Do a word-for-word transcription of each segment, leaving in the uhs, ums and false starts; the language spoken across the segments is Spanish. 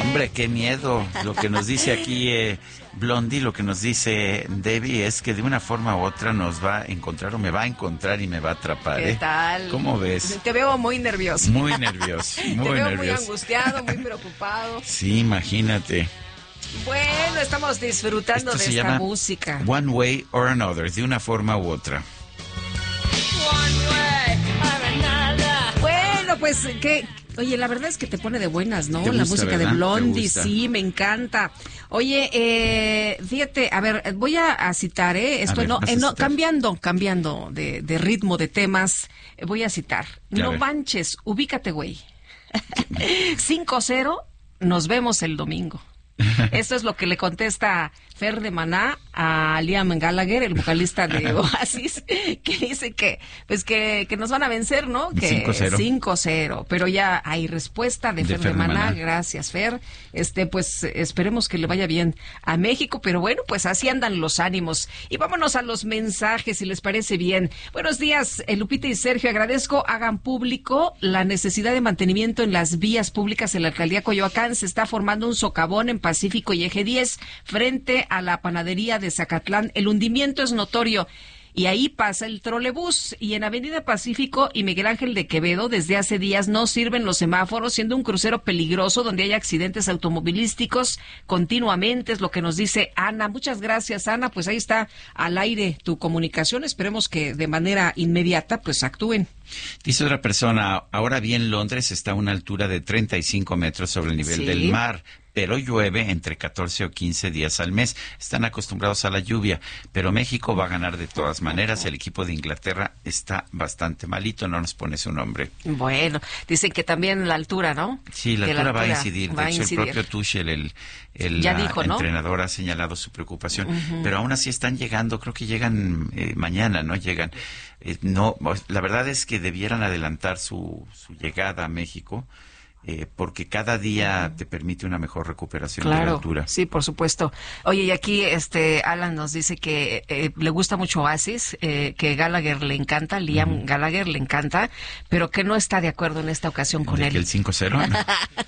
hombre, qué miedo. Lo que nos dice aquí eh, Blondie, lo que nos dice Debbie es que de una forma u otra nos va a encontrar o me va a encontrar y me va a atrapar. ¿Qué ¿eh? tal? ¿Cómo ves? Te veo muy nervioso. Muy nervioso, muy Te veo nervioso. muy angustiado, muy preocupado. Sí, imagínate. Bueno, estamos disfrutando Esto de se esta llama música. One Way or Another, de una forma u otra. Bueno, pues que... Oye, la verdad es que te pone de buenas, ¿no? ¿Te La gusta, música verdad? de Blondie, ¿Te gusta? sí, me encanta. Oye, eh, fíjate, a ver, voy a, a citar, ¿eh? Esto, ver, no, vas a eh, no, citar. cambiando, cambiando de, de ritmo, de temas, eh, voy a citar. A No ver. manches, ubícate, güey. cinco cero, nos vemos el domingo. Esto es lo que le contesta Fer de Maná a Liam Gallagher, el vocalista de Oasis, que dice que pues que, que nos van a vencer, ¿no? Que cinco cero. cinco cero, pero ya hay respuesta de, De Fer de Fer de Maná. Maná. Gracias, Fer. Este, pues esperemos que le vaya bien a México, pero bueno, pues así andan los ánimos. Y vámonos a los mensajes, si les parece bien. Buenos días, eh, Lupita y Sergio, agradezco hagan público la necesidad de mantenimiento en las vías públicas en la alcaldía Coyoacán. Se está formando un socavón en Pacífico y Eje diez frente a la panadería de Zacatlán. El hundimiento es notorio. Y ahí pasa el trolebús. Y en Avenida Pacífico y Miguel Ángel de Quevedo desde hace días no sirven los semáforos, siendo un crucero peligroso donde hay accidentes automovilísticos continuamente, es lo que nos dice Ana. Muchas gracias, Ana. Pues ahí está al aire tu comunicación. Esperemos que de manera inmediata pues actúen. Dice otra persona, ahora bien Londres está a una altura de treinta y cinco metros sobre el nivel Sí. del mar, pero llueve entre catorce o quince días al mes. Están acostumbrados a la lluvia, pero México va a ganar de todas maneras. El equipo de Inglaterra está bastante malito, no nos pone su nombre. Bueno, dicen que también la altura, ¿no? Sí, la Que altura va a incidir. va De a hecho, incidir. el propio Tuchel, el, el Ya ah, dijo, ¿no? entrenador, ha señalado su preocupación. Pero aún así están llegando, creo que llegan eh, mañana, ¿no? Llegan. Eh, no, la verdad es que debieran adelantar su, su llegada a México, eh, porque cada día te permite una mejor recuperación de la Claro, altura. sí, por supuesto. Oye, y aquí este Alan nos dice que eh, le gusta mucho Oasis, eh, que Gallagher le encanta, Liam uh-huh. Gallagher le encanta, pero que no está de acuerdo en esta ocasión con ¿De él. que el cinco cero? ¿No?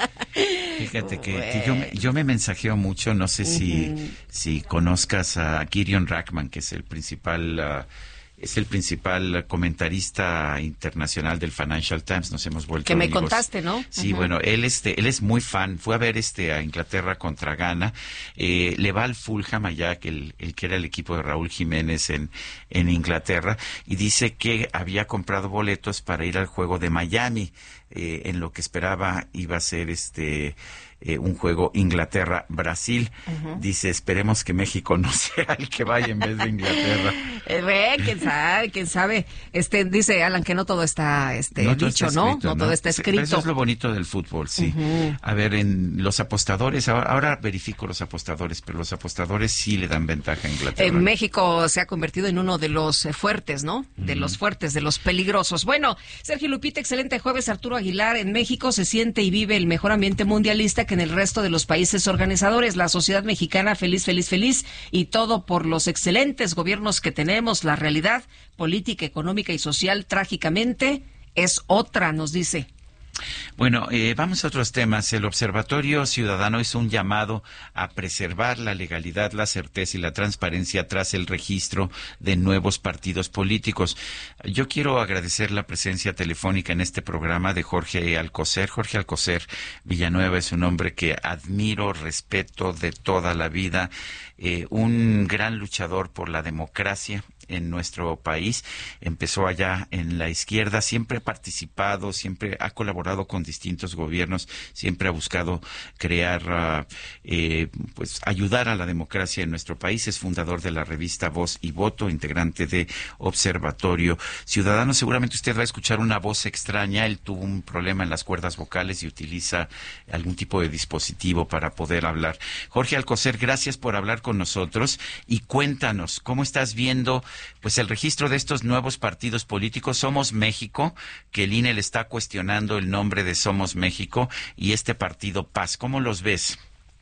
Fíjate que, que yo, me, yo me mensajeo mucho, no sé si, uh-huh. si conozcas a Gideon Rackman, que es el principal... Uh, es el principal comentarista internacional del Financial Times, nos hemos vuelto que me amigos. Contaste, ¿no? Sí, uh-huh. bueno, él este, él es muy fan, fue a ver este a Inglaterra contra Ghana, eh, le va al Fulham allá, que el, el que era el equipo de Raúl Jiménez en, en Inglaterra, y dice que había comprado boletos para ir al juego de Miami, eh, en lo que esperaba iba a ser este Eh, un juego Inglaterra-Brasil. Uh-huh. Dice, esperemos que México no sea el que vaya en vez de Inglaterra. Eh, ve, quién sabe, quién sabe. Este, dice Alan que no todo está este no dicho, está ¿no? Escrito, no ¿no? todo está escrito. Eso es lo bonito del fútbol, sí. Uh-huh. A ver, en los apostadores, ahora, ahora verifico los apostadores, pero los apostadores sí le dan ventaja a Inglaterra. En México se ha convertido en uno de los fuertes, ¿no? De uh-huh. los fuertes, de los peligrosos. Bueno, Sergio Lupita, excelente jueves. Arturo Aguilar, en México se siente y vive el mejor ambiente mundialista que en el resto de los países organizadores. La sociedad mexicana feliz, feliz, feliz, y todo por los excelentes gobiernos que tenemos. La realidad política, económica y social, trágicamente, es otra, nos dice. Bueno, eh, vamos a otros temas. El Observatorio Ciudadano hizo un llamado a preservar la legalidad, la certeza y la transparencia tras el registro de nuevos partidos políticos. Yo quiero agradecer la presencia telefónica en este programa de Jorge Alcocer. Jorge Alcocer Villanueva es un hombre que admiro, respeto de toda la vida, eh, un gran luchador por la democracia en nuestro país. Empezó allá en la izquierda, siempre ha participado, siempre ha colaborado con distintos gobiernos, siempre ha buscado crear, uh, eh, pues ayudar a la democracia en nuestro país. Es fundador de la revista Voz y Voto, integrante de Observatorio Ciudadano. Seguramente usted va a escuchar una voz extraña. Él tuvo un problema en las cuerdas vocales y utiliza algún tipo de dispositivo para poder hablar. Jorge Alcocer, gracias por hablar con nosotros y cuéntanos, ¿cómo estás viendo pues el registro de estos nuevos partidos políticos? Somos México, que el I N E le está cuestionando el nombre de Somos México, y este partido Paz, ¿cómo los ves?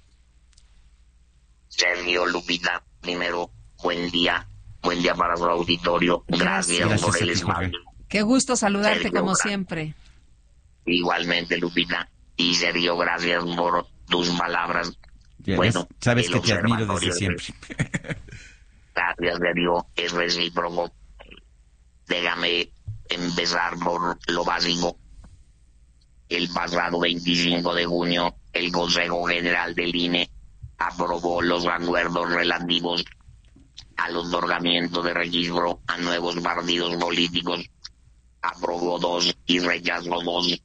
Sergio, Lupita, primero, buen día, buen día para su auditorio, gracias, gracias por el a ti, espacio. Qué gusto saludarte, Sergio, como gracias. siempre. Igualmente, Lupita, y Sergio, gracias por tus palabras. Ya Bueno, ves, sabes el que te admiro desde observatorio siempre. Gracias de Dios, es recíproco. Déjame empezar por lo básico. El pasado veinticinco de junio, el Consejo General del I N E aprobó los acuerdos relativos al otorgamiento de registro a nuevos partidos políticos. Aprobó dos y rechazó dos.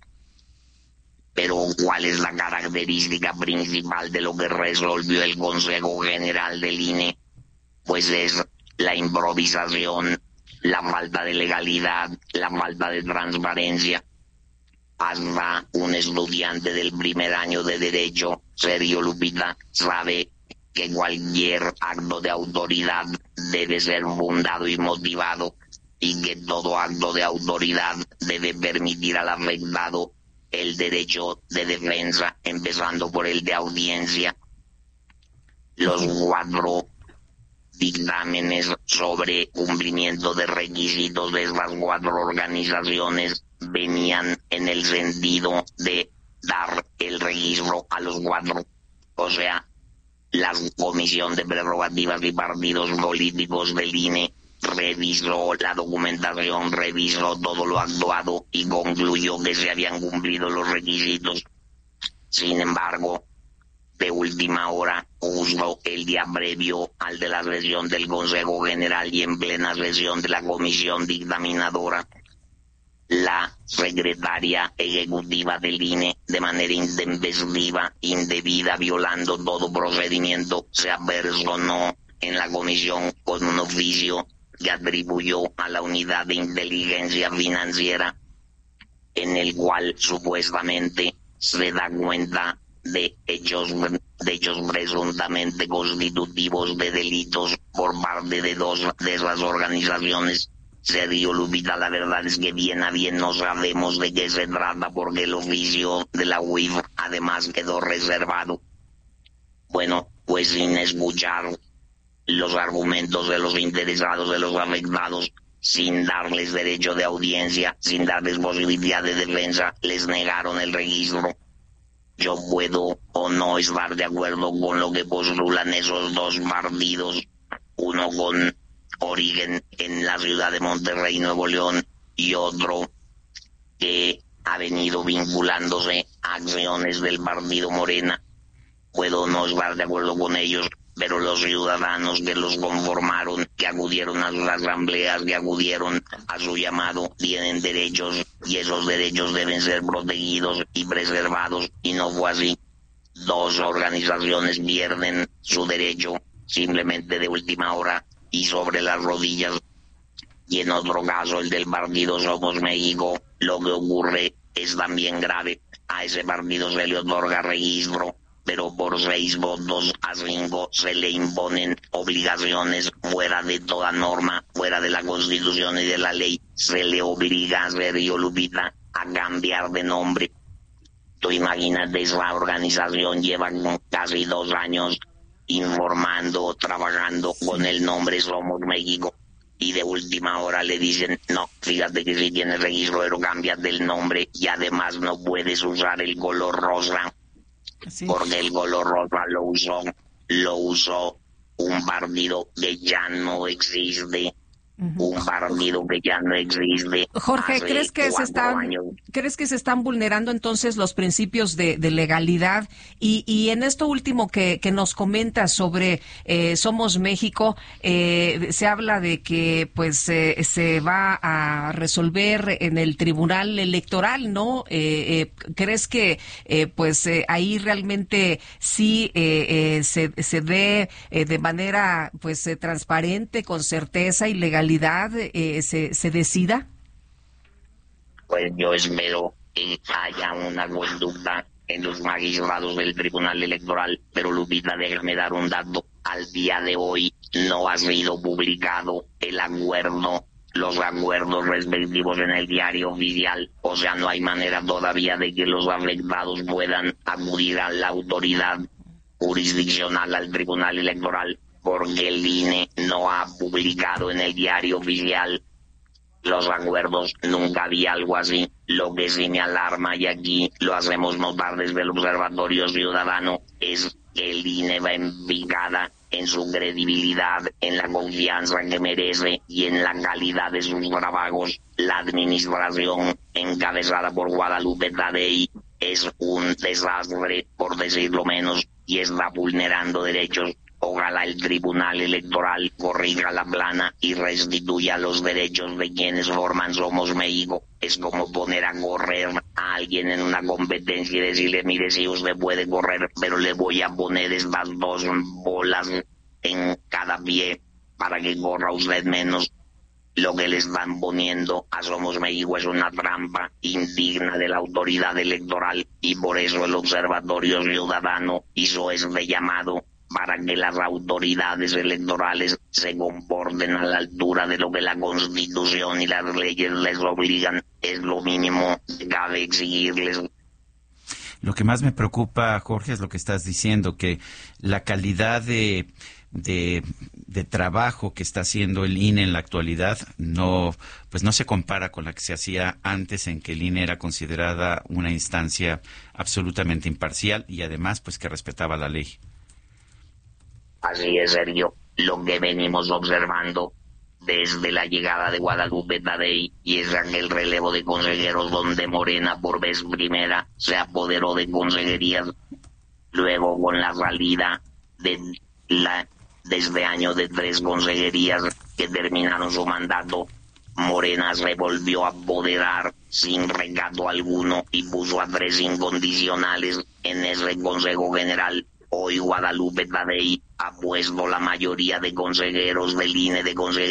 Pero ¿cuál es la característica principal de lo que resolvió el Consejo General del I N E? Pues es la improvisación, la falta de legalidad, la falta de transparencia. Hasta un estudiante del primer año de Derecho, Sergio Lupita, sabe que cualquier acto de autoridad debe ser fundado y motivado, y que todo acto de autoridad debe permitir al afectado el derecho de defensa, empezando por el de audiencia. Los cuatro dictámenes sobre cumplimiento de requisitos de estas cuatro organizaciones venían en el sentido de dar el registro a los cuatro. O sea, la Comisión de Prerrogativas y Partidos Políticos del I N E revisó la documentación, revisó todo lo actuado y concluyó que se habían cumplido los requisitos. Sin embargo, de última hora, justo el día previo al de la sesión del Consejo General y en plena sesión de la Comisión Dictaminadora, la secretaria ejecutiva del I N E, de manera intempestiva, indebida, violando todo procedimiento, se apersonó en la comisión con un oficio que atribuyó a la Unidad de Inteligencia Financiera, en el cual supuestamente se da cuenta de hechos, de hechos presuntamente constitutivos de delitos por parte de dos de esas organizaciones. Sergio Lupita, la verdad es que bien a bien no sabemos de qué se trata, porque el oficio de la U I F además quedó reservado. Bueno, pues sin escuchar los argumentos de los interesados, de los afectados, sin darles derecho de audiencia, sin darles posibilidad de defensa, les negaron el registro. Yo puedo o no estar de acuerdo con lo que postulan esos dos partidos, uno con origen en la ciudad de Monterrey, Nuevo León, y otro que ha venido vinculándose a acciones del partido Morena. Puedo no estar de acuerdo con ellos, pero los ciudadanos que los conformaron, que acudieron a sus asambleas, que acudieron a su llamado, tienen derechos, y esos derechos deben ser protegidos y preservados, y no fue así. Dos organizaciones pierden su derecho simplemente de última hora y sobre las rodillas. Y en otro caso, el del partido Somos México, lo que ocurre es también grave. A ese partido se le otorga registro, pero por seis votos a cinco se le imponen obligaciones fuera de toda norma, fuera de la Constitución y de la ley. Se le obliga a Sergio Lupita a cambiar de nombre. Tú imagínate, esa organización lleva casi dos años informando, trabajando con el nombre Somos México, y de última hora le dicen, no, fíjate que si tienes registro, pero cámbiate el nombre, y además no puedes usar el color rosa, sí, porque el color rosa lo usó, lo usó un partido que ya no existe. Uh-huh. Un partido que ya no existe. Jorge, ¿crees que se están años. ¿crees que se están vulnerando entonces los principios de, de legalidad? Y, y en esto último que, que nos comentas sobre eh, Somos México, eh, se habla de que pues eh, se va a resolver en el Tribunal Electoral, ¿no? Eh, eh, ¿Crees que eh, pues eh, ahí realmente sí eh, eh, se, se dé eh, de manera pues eh, transparente, con certeza y legalidad? Eh, se, se decida? Pues yo espero que haya una conducta en los magistrados del Tribunal Electoral, pero Lupita, déjame dar un dato. Al día de hoy no ha sido publicado el acuerdo, los acuerdos respectivos en el diario oficial, o sea, no hay manera todavía de que los afectados puedan acudir a la autoridad jurisdiccional, al Tribunal Electoral, porque el I N E no ha publicado en el diario oficial los acuerdos, nunca vi algo así. Lo que sí me alarma, y aquí lo hacemos notar desde el Observatorio Ciudadano, es que el I N E va en picada en su credibilidad, en la confianza que merece y en la calidad de sus trabajos. La administración encabezada por Guadalupe Tadei es un desastre, por decirlo menos, y está vulnerando derechos. Ojalá el Tribunal Electoral corrija la plana y restituya los derechos de quienes forman Somos México. Es como poner a correr a alguien en una competencia y decirle, mire, si usted puede correr, pero le voy a poner estas dos bolas en cada pie para que corra usted menos. Lo que le están poniendo a Somos México es una trampa indigna de la autoridad electoral, y por eso el Observatorio Ciudadano hizo este llamado para que las autoridades electorales se comporten a la altura de lo que la Constitución y las leyes les obligan. Es lo mínimo que cabe exigirles. Lo que más me preocupa, Jorge, es lo que estás diciendo, que la calidad de, de, de trabajo que está haciendo el I N E en la actualidad no, pues no se compara con la que se hacía antes, en que el I N E era considerada una instancia absolutamente imparcial y además pues que respetaba la ley. Así es, Sergio, lo que venimos observando desde la llegada de Guadalupe Tadei, y es aquel relevo de consejeros donde Morena por vez primera se apoderó de consejerías. Luego, con la salida de la de este año de tres consejerías que terminaron su mandato, Morena se volvió a apoderar sin recato alguno y puso a tres incondicionales en ese Consejo General. Hoy Guadalupe Tadei ha puesto la mayoría de consejeros del I N E de consejeros